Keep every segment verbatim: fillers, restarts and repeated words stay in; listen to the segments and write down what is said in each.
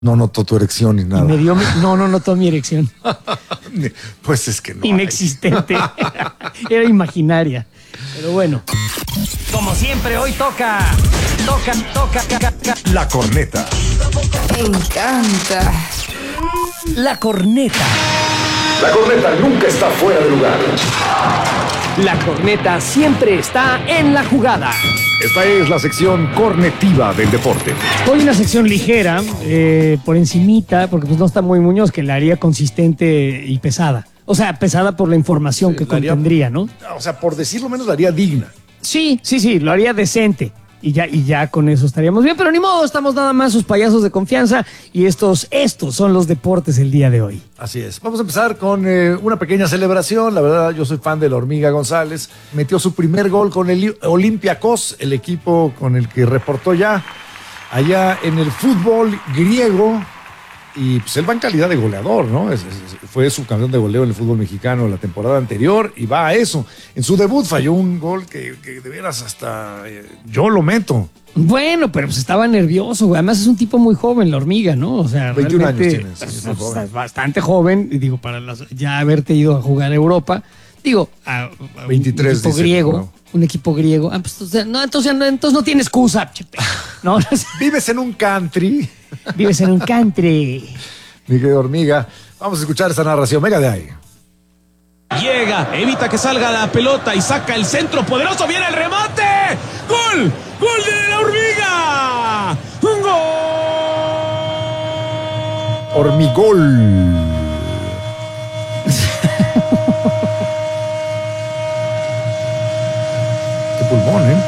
No notó tu erección ni nada. Y me dio mi, no, no notó mi erección. Pues es que no. Inexistente. Era imaginaria. Pero bueno. Como siempre, hoy toca. Toca, toca, toca. La corneta. Me encanta. La corneta. La corneta nunca está fuera de lugar. La corneta siempre está en la jugada. Esta es la sección cornetiva del deporte. Hoy una sección ligera, eh, por encimita, porque pues no está muy Muñoz, que la haría consistente y pesada. O sea, pesada por la información sí, que contendría, ¿no? O sea, por decirlo menos, la haría digna. Sí, sí, sí, lo haría decente. Y ya, y ya con eso estaríamos bien, pero ni modo, estamos nada más sus payasos de confianza y estos, estos son los deportes el día de hoy. Así es. Vamos a empezar con eh, una pequeña celebración. La verdad, yo soy fan de la Hormiga González. Metió su primer gol con el Olympiacos, el equipo con el que reportó ya allá en el fútbol griego. Y pues él va en calidad de goleador, ¿no? Es, es, fue subcampeón de goleo en el fútbol mexicano la temporada anterior y va a eso. En su debut falló un gol que, que de veras hasta eh, yo lo meto. Bueno, pero pues estaba nervioso, güey. Además es un tipo muy joven, la Hormiga, ¿no? O sea, veintiún años tiene. Tienes, sí, es joven. Bastante joven, y digo, para las, ya haberte ido a jugar a Europa. Digo, a, a veintitrés, un equipo dice, griego. ¿no? Un equipo griego. Ah, pues, o sea, no, entonces, no, entonces no tiene excusa. No, no, vives en un country. Vives en un country. Mi querido Hormiga, vamos a escuchar esta narración. Venga de ahí. Llega, evita que salga la pelota y saca el centro poderoso. Viene el remate. ¡Gol! ¡Gol de la Hormiga! ¡Un gol! Hormigol. Qué pulmón, ¿eh?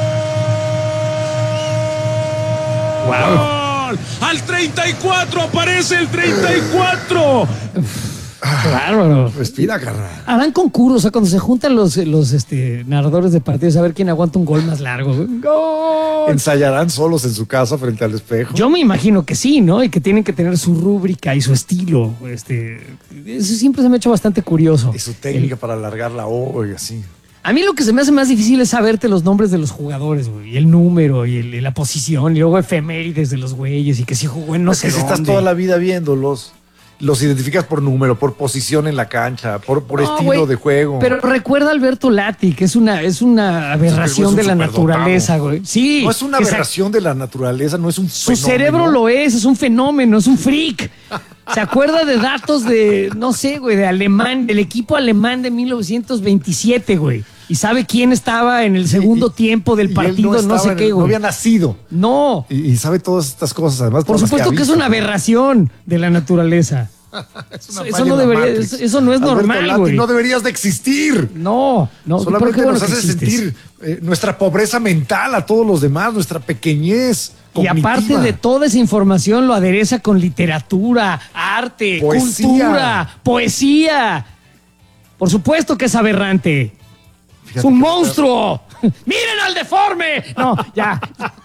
Wow. Al treinta y cuatro aparece el treinta y cuatro. Bárbaro. Respira, carnal. Harán concursos, o sea, cuando se juntan los, los este, narradores de partidos a ver quién aguanta un gol más largo. ¡Gol! ¿Ensayarán solos en su casa frente al espejo? Yo me imagino que sí, ¿no? Y que tienen que tener su rúbrica y su estilo. Este, eso siempre se me ha hecho bastante curioso. Y su técnica El... para alargar la O y así. A mí lo que se me hace más difícil es saberte los nombres de los jugadores, güey, y el número, y, el, y la posición, y luego efemérides de los güeyes, y que si jugó en no es sé que si dónde. estás toda la vida viéndolos, los identificas por número, por posición en la cancha, por, por No, estilo güey, de juego. Pero recuerda a Alberto Lati, que es una, es una aberración es un de la naturaleza, superdotado. güey. Sí. No es una aberración de la naturaleza, no es un Su fenómeno. cerebro lo es, es un fenómeno, es un freak. ¿Se acuerda de datos de, no sé, güey, de alemán, del equipo alemán de mil novecientos veintisiete, güey? Y sabe quién estaba en el segundo y, tiempo del partido, no, no sé qué, güey. No había nacido. No. Y, y sabe todas estas cosas, además. Por supuesto que, que es una aberración de la naturaleza. Es una eso, no debería, eso, eso no es Alberto normal, Lati, güey. no deberías de existir. No, no. Solamente bueno nos hace sentir eh, nuestra pobreza mental a todos los demás, nuestra pequeñez cognitiva. Y aparte de toda esa información lo adereza con literatura, arte, poesía. cultura, poesía. Por supuesto que es aberrante. Fíjate es un monstruo. Está... ¡Miren al deforme! No, ya.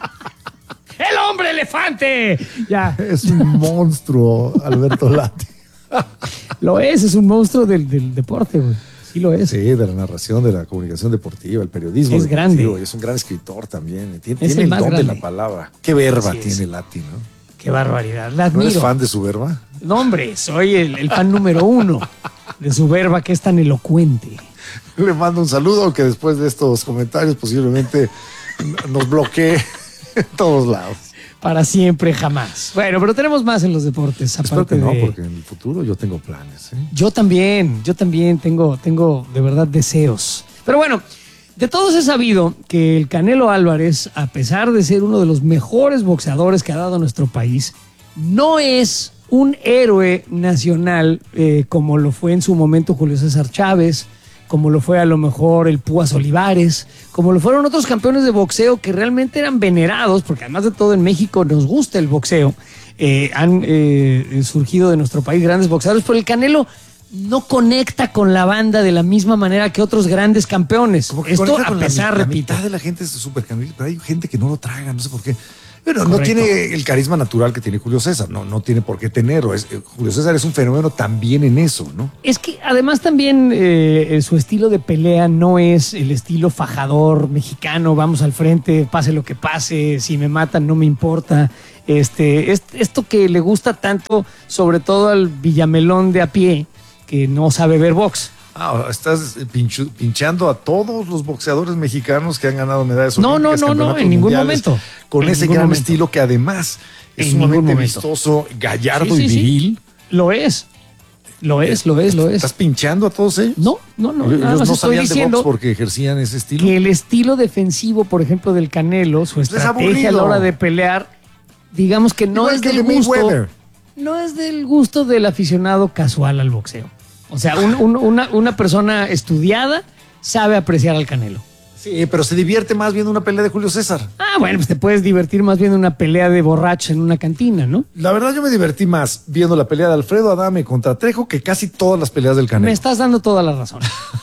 ¡El hombre elefante! Ya. Es un monstruo, Alberto Lati. Lo es, es un monstruo del, del deporte, güey. Sí lo es. Sí, de la narración, de la comunicación deportiva, el periodismo. Es grande. Es un gran escritor también. Tiene, es tiene el, el don grande. de la palabra. Qué verba Así tiene es. Lati, ¿no? Qué barbaridad. La admiro. ¿No eres fan de su verba? No, hombre, soy el, el fan número uno de su verba, que es tan elocuente. Le mando un saludo, que después de estos comentarios posiblemente nos bloquee en todos lados. Para siempre, jamás. Bueno, pero tenemos más en los deportes. Espero aparte que no, de... porque en el futuro yo tengo planes. ¿eh? Yo también, yo también tengo, tengo de verdad deseos. Pero bueno, de todos he sabido que el Canelo Álvarez, a pesar de ser uno de los mejores boxeadores que ha dado nuestro país, no es un héroe nacional eh, como lo fue en su momento Julio César Chávez, como lo fue a lo mejor el Púas Olivares, como lo fueron otros campeones de boxeo que realmente eran venerados, porque además de todo en México nos gusta el boxeo, eh, han eh, surgido de nuestro país grandes boxeadores, pero el Canelo no conecta con la banda de la misma manera que otros grandes campeones. Como que Esto a la, pesar, la, repito. La mitad de la gente es súper canelo, pero hay gente que no lo traga, no sé por qué. Pero Correcto. No tiene el carisma natural que tiene Julio César, no, no tiene por qué tenerlo. Es, Julio César es un fenómeno también en eso, ¿no? Es que además también eh, su estilo de pelea no es el estilo fajador mexicano, vamos al frente, pase lo que pase, si me matan no me importa. Este, es, esto que le gusta tanto, sobre todo al villamelón de a pie, que no sabe ver box. Ah, estás pinchu, pinchando a todos los boxeadores mexicanos que han ganado medallas No, olímpicas, no, no, no, campeonatos en ningún mundiales, momento. Con En ese ningún gran momento. estilo que además es En ningún sumamente momento. vistoso, gallardo Sí, sí, y sí. viril. Lo es. Lo es, lo es, lo ¿Estás es. pinchando a todos ellos? No, no, no. Ellos Nada no más estoy sabían de diciendo box porque ejercían ese estilo. que el estilo defensivo, por ejemplo, del Canelo, su Es estrategia a la aburrido. hora de pelear, digamos que no Igual es que del el de gusto. Mayweather. No es del gusto del aficionado casual al boxeo. O sea, un- un- una, una persona estudiada sabe apreciar al Canelo. Sí, pero se divierte más viendo una pelea de Julio César. Ah, bueno, pues te puedes divertir más viendo una pelea de borrachos en una cantina, ¿no? La verdad, yo me divertí más viendo la pelea de Alfredo Adame contra Trejo que casi todas las peleas del Me Canelo. estás dando toda la razón.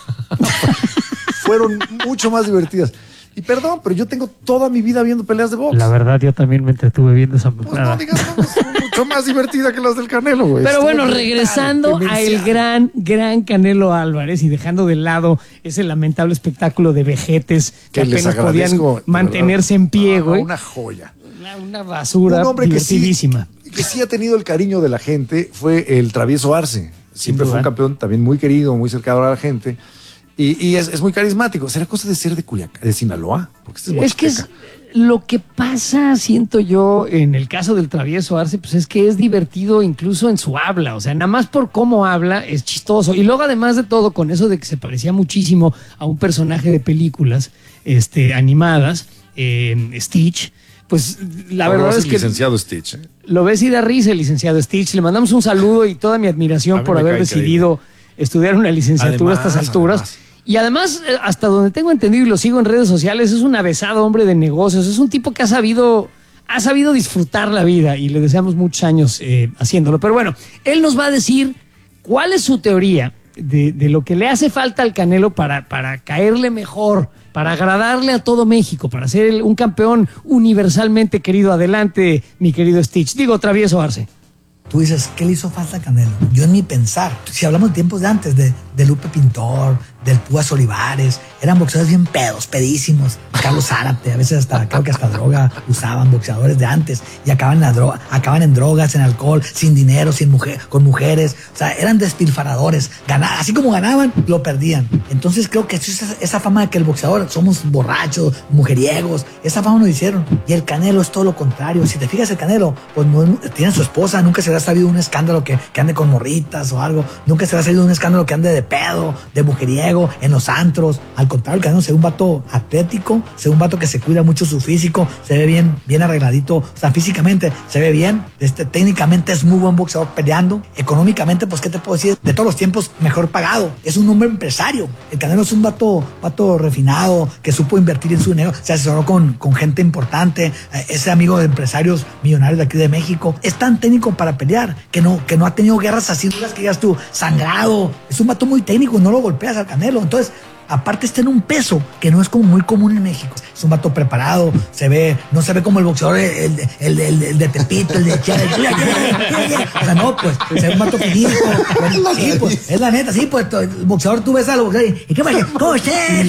Fueron mucho más divertidas. Y perdón, pero yo tengo toda mi vida viendo peleas de box. La verdad, yo también me entretuve viendo esa Pues no digas, no, son mucho más divertida que las del Canelo, güey. Pero Estuvo bueno, brutal, regresando a el demencial. gran, gran Canelo Álvarez y dejando de lado ese lamentable espectáculo de vejetes que, Que les apenas agradezco, podían de mantenerse verdad. en pie, No, no, güey. Una joya. Una, una basura Un hombre que sí, divertidísima. que sí ha tenido el cariño de la gente fue el Travieso Arce. Siempre duda. fue un campeón también muy querido, muy cercano a la gente. Y, y es, es muy carismático. ¿Será cosa de ser de Culiacán, de Sinaloa? Porque este es Es que es Huasteca. lo que pasa, siento yo, en el caso del Travieso Arce, pues es que es divertido incluso en su habla. O sea, nada más por cómo habla es chistoso. Y luego, además de todo, con eso de que se parecía muchísimo a un personaje de películas este, animadas, eh, Stitch, pues la Ahora verdad vas es el que licenciado Stitch. ¿eh? lo ves y da risa el licenciado Stitch. Le mandamos un saludo y toda mi A admiración mí por me haber cae decidido estudiar una licenciatura a estas Además, alturas. además. Y además, eh, hasta donde tengo entendido y lo sigo en redes sociales, es un avesado hombre de negocios. Es un tipo que ha sabido, ha sabido disfrutar la vida y le deseamos muchos años eh, haciéndolo. Pero bueno, él nos va a decir cuál es su teoría de, de lo que le hace falta al Canelo para, para caerle mejor, para agradarle a todo México, para ser el- un campeón universalmente querido. Adelante, mi querido Stitch. Digo, Travieso Arce. Tú dices, ¿qué le hizo falta a Canelo? Yo en mi pensar, si hablamos de tiempos de antes, de, de Lupe Pintor, del Púas Olivares, eran boxeadores bien pedos, pedísimos. Carlos Zárate, a veces hasta, creo que hasta droga usaban boxeadores de antes y acaban en, la droga, acaban en drogas, en alcohol, sin dinero, sin mujer, con mujeres. O sea, eran despilfaradores. Gana- así como ganaban, lo perdían. Entonces creo que esa, esa fama de que el boxeador somos borrachos, mujeriegos, esa fama nos hicieron. Y el Canelo es todo lo contrario. Si te fijas, el Canelo, pues no, tiene a su esposa, nunca se le ha sabido un escándalo que, que ande con morritas o algo. Nunca se le ha sabido un escándalo que ande de pedo, de mujeriego, en los antros. Al contrario, el Canelo se ve un vato atlético, se ve un vato que se cuida mucho su físico, se ve bien, bien arregladito, o sea, físicamente se ve bien, este, técnicamente es muy buen boxeador peleando, económicamente, pues, ¿qué te puedo decir? De todos los tiempos, mejor pagado. Es un hombre empresario. El Canelo es un vato, vato refinado, que supo invertir en su negocio, se asesoró con, con gente importante, eh, es amigo de empresarios millonarios de aquí de México. Es tan técnico para pelear que no, que no ha tenido guerras así duras que digas tú, sangrado. Es un vato muy técnico, no lo golpeas al Canelo. Entonces, aparte está en un peso que no es como muy común en México. Es un vato preparado, se ve, no se ve como el boxeador, el, el, el, el de Tepito, el de Chiapas. O sea, no, pues, se ve un vato finito. Sí, pues, es la neta, sí, pues, el boxeador, tú ves al boxeador y, ¿y qué pasa? ¿Cómo estás?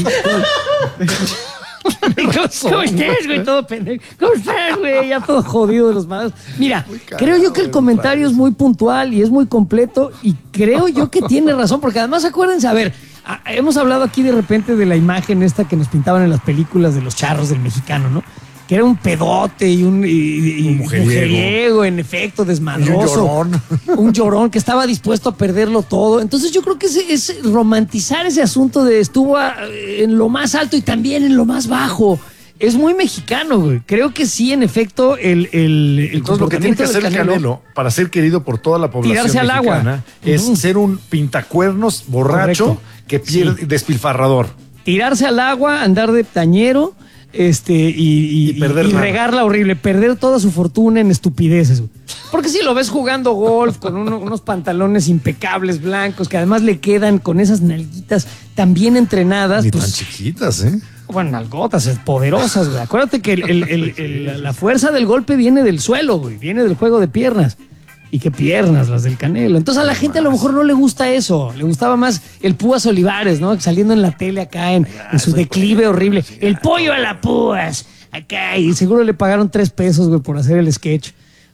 ¿Cómo estás, güey? Todo pendejo. ¿Cómo estás, güey? Ya todo jodido de los manos. Mira, creo yo que el comentario es muy puntual y es muy completo y creo yo que tiene razón, porque además acuérdense, a ver, a- hemos hablado aquí de repente de la imagen esta que nos pintaban en las películas de los charros del mexicano, ¿no? Que era un pedote y un, y- y- Un mujeriego. mujeriego, en efecto, desmadroso. Y un llorón. Un llorón que estaba dispuesto a perderlo todo. Entonces yo creo que es, es romantizar ese asunto de estuvo a- en lo más alto y también en lo más bajo. Es muy mexicano, güey. Creo que sí, en efecto, el, el, el Entonces, lo que tiene que hacer comportamiento el del Canelo para ser querido por toda la población Tirarse al agua. mexicana es Ujú. ser un pintacuernos borracho Correcto. que pierde, Sí. despilfarrador. tirarse al agua, andar de tañero, este, y, y, Y perder y nada. regarla horrible, perder toda su fortuna en estupideces, güey. Porque si lo ves jugando golf con uno- unos pantalones impecables, blancos, que además le quedan con esas nalguitas tan bien entrenadas, Ni pues, tan chiquitas, ¿eh? bueno, nalgotas, es poderosas, güey. Acuérdate que el- el- el- el- la fuerza del golpe viene del suelo, güey, viene del juego de piernas. Y qué piernas las del Canelo. Entonces a la gente a lo mejor no le gusta eso. Le gustaba más el Púas Olivares, ¿no? Saliendo en la tele acá en, en su declive horrible. El pollo a la Púas. Acá. Y seguro le pagaron tres pesos, güey, por hacer el sketch.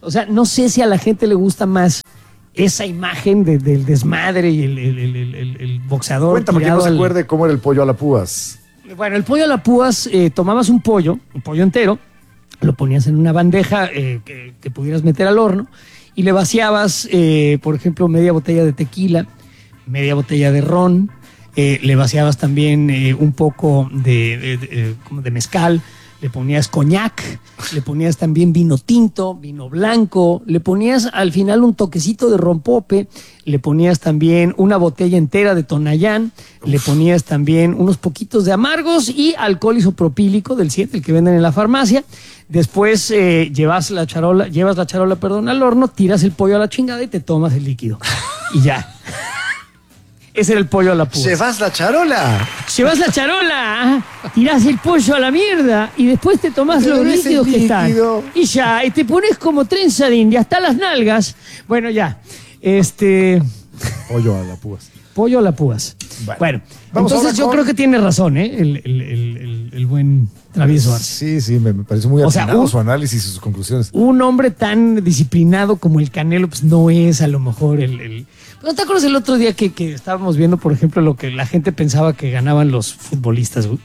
O sea, no sé si a la gente le gusta más esa imagen de, del desmadre y el, el, el, el, el boxeador. Cuéntame, que no se al... acuerde cómo era el pollo a la púas. Bueno, el pollo a la púas, eh, tomabas un pollo, un pollo entero, lo ponías en una bandeja eh, que, que pudieras meter al horno y le vaciabas, eh, por ejemplo, media botella de tequila, media botella de ron, eh, le vaciabas también eh, un poco de, de, de, de mezcal, le ponías coñac, le ponías también vino tinto, vino blanco, le ponías al final un toquecito de rompope, le ponías también una botella entera de Tonayán, Uf. le ponías también unos poquitos de amargos y alcohol isopropílico del siete, el que venden en la farmacia. Después eh, llevas la charola, llevas la charola, perdón, al horno, tiras el pollo a la chingada y te tomas el líquido. Y ya. Ese era el pollo a la púa. ¿Llevas la charola? Llevas la charola, tirás el pollo a la mierda y después te tomás los líquidos que están. Y ya, y te pones como trenza de india hasta las nalgas. Bueno, ya. Este. Pollo a la púas. Pollo a la púas. Bueno, bueno entonces yo con... creo que tiene razón, ¿eh? El, el, el, el, el buen Travieso Arce. Sí, sí, me, me parece muy atinado, o sea, un, su análisis y sus conclusiones. Un hombre tan disciplinado como el Canelo, pues no es a lo mejor el... el... ¿No te acuerdas el otro día que, que estábamos viendo, por ejemplo, lo que la gente pensaba que ganaban los futbolistas, güey?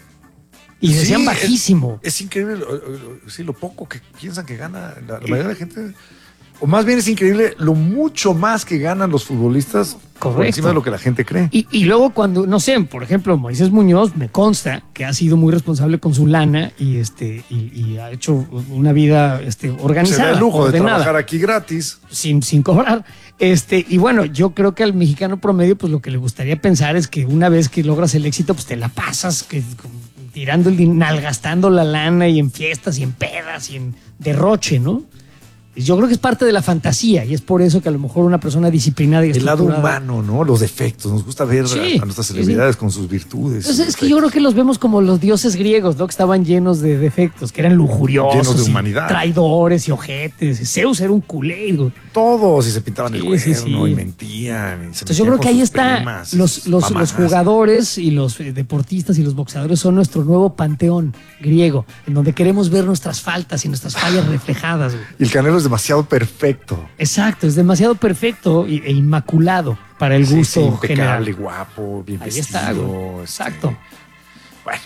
Y decían sí, bajísimo. Es, es increíble, lo, lo, sí, lo poco que piensan que gana la, la mayoría de la gente. O más bien es increíble lo mucho más que ganan los futbolistas. Correcto. Por encima de lo que la gente cree. Y, y luego cuando, no sé, por ejemplo, Moisés Muñoz, me consta que ha sido muy responsable con su lana y este y, y ha hecho una vida este, organizada. Se da el lujo ordenada, de trabajar aquí gratis. Sin, sin cobrar. Este, y bueno, yo creo que al mexicano promedio, pues lo que le gustaría pensar es que una vez que logras el éxito, pues te la pasas que, tirando el dinero, gastando la lana y en fiestas y en pedas y en derroche, ¿no? Yo creo que es parte de la fantasía y es por eso que a lo mejor una persona disciplinada y el lado humano, ¿no? Los defectos. Nos gusta ver sí, a, a nuestras celebridades sí. con sus virtudes. Entonces, es que yo creo que los vemos como los dioses griegos, ¿no? Que estaban llenos de defectos, que eran lujuriosos. Llenos de humanidad. Traidores y ojetes. Zeus era un culé. Todos y se pintaban sí, el cuerno sí, sí. y mentían. Y se Entonces yo creo que ahí está. Los, los, los jugadores y los deportistas y los boxeadores son nuestro nuevo panteón griego, en donde queremos ver nuestras faltas y nuestras fallas reflejadas. Güey. Y el Canelo es demasiado perfecto. Exacto, es demasiado perfecto e inmaculado para el gusto sí, sí, impecable, general. Guapo, bien Ahí vestido. Está, este, exacto. Bueno,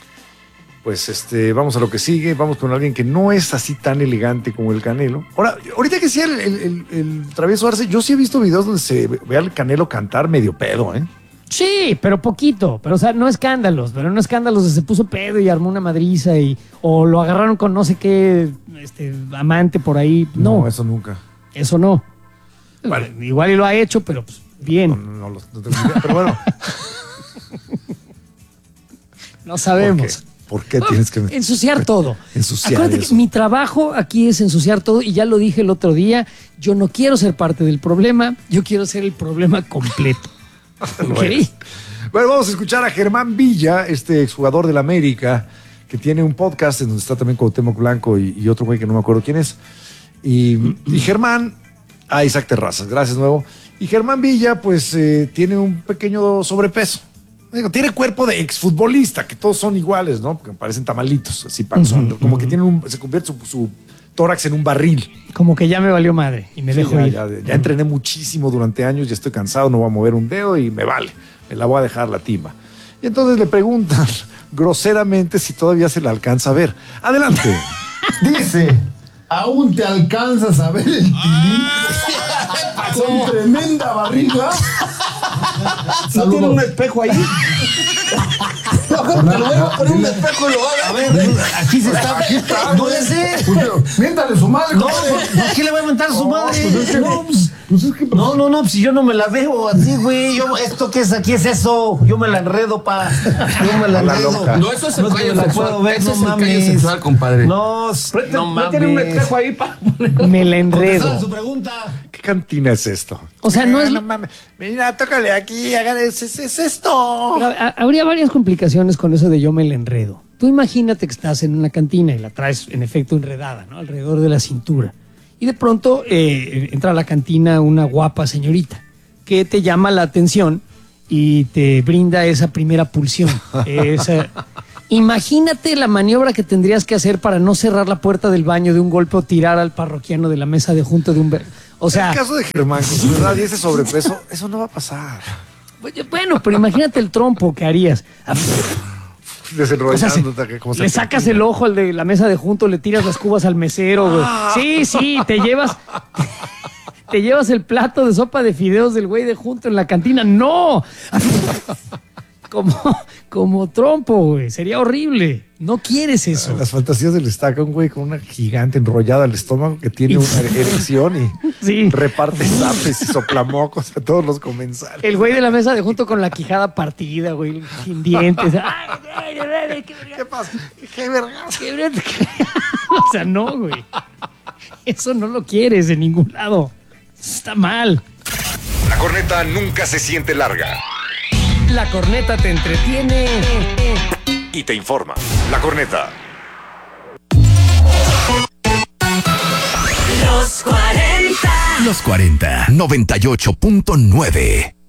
pues este, vamos a lo que sigue. Vamos con alguien que no es así tan elegante como el Canelo. Ahora, ahorita que decía el, el, el, el Travieso Arce, yo sí he visto videos donde se ve al Canelo cantar medio pedo, ¿eh? Sí, pero poquito, pero o sea, no escándalos, pero no escándalos de se puso pedo y armó una madriza y o lo agarraron con no sé qué este, amante por ahí. No, no eso nunca. Eso no. Vale. Igual y lo ha hecho, pero pues bien. No, no, no, no tengo idea, pero bueno. No sabemos. ¿Por qué, ¿Por qué tienes que ensuciar todo? Ensuciar Acuérdate eso. que mi trabajo aquí es ensuciar todo y ya lo dije el otro día, yo no quiero ser parte del problema, yo quiero ser el problema completo. Okay. Bueno, vamos a escuchar a Germán Villa, este exjugador del América, que tiene un podcast en donde está también Cuauhtémoc Blanco y, y otro güey que no me acuerdo quién es. Y, y Germán, ah, Isaac Terrazas, gracias nuevo. Y Germán Villa, pues, eh, tiene un pequeño sobrepeso. Digo, tiene cuerpo de exfutbolista, que todos son iguales, ¿no? Porque parecen tamalitos, así panzón. Uh-huh, como uh-huh. que tienen un, se convierte su, su tórax en un barril. Como que ya me valió madre y me sí, dejo ya, ir. Ya, ya entrené muchísimo durante años, ya estoy cansado, no voy a mover un dedo y me vale, me la voy a dejar la timba. Y entonces le preguntan groseramente si todavía se la alcanza a ver. Adelante. Dice, ¿aún te alcanzas a ver el tilín? Con tremenda barriga. ¿No tiene un espejo ahí? No, te lo voy a poner un espejo y lo voy a A ver, aquí se está. Aquí está. No es ese. Miéntale su madre. No, ¿por qué le voy a mentar a su madre? Pues es que, no, pues, pues es que, pues, no, no, no, si yo no me la veo así, güey. Yo, ¿esto qué es aquí? Es eso. Yo me la enredo, pa. Yo me la La enredo. loca. No, eso es el No callo la sexual. puedo ver, Eso no es el callo mames. sexual, compadre. No, No tiene un mames. espejo ahí, pa. Me la enredo. Su pregunta. ¿Qué cantina es esto? O sea, no es... No mames. Mira, tócale aquí, hagan es, es, es esto. Pero, a, habría varias complicaciones con eso de yo me la enredo. Tú imagínate que estás en una cantina y la traes en efecto enredada, ¿no? Alrededor de la cintura. Y de pronto eh, entra a la cantina una guapa señorita que te llama la atención y te brinda esa primera pulsión. Esa... Imagínate la maniobra que tendrías que hacer para no cerrar la puerta del baño de un golpe o tirar al parroquiano de la mesa de junto de un... Ver... O sea... En el caso de Germán, con su edad y ese sobrepeso, eso no va a pasar. Bueno, pero imagínate el trompo que harías. Desenrollando. O sea, se, le sacas el ojo al de la mesa de junto, le tiras las cubas al mesero, güey. Sí, sí, te llevas... Te llevas el plato de sopa de fideos del güey de junto en la cantina. ¡No! Como, como trompo, güey. Sería horrible. No quieres eso. Las fantasías del estaca, un güey con una gigante enrollada al estómago que tiene una erección y sí. reparte zapes y soplamocos a todos los comensales. El güey de la mesa de junto con la quijada partida, güey, sin dientes. Ay, ay, ay, ay, ¿qué, ¿Qué pasa? ¿Qué vergas? ¿Qué vergas? O sea, no, güey. Eso no lo quieres en ningún lado. Está mal. La corneta nunca se siente larga. La corneta te entretiene Y te informa. La corneta. Los cuarenta. Los cuarenta. noventa y ocho punto nueve.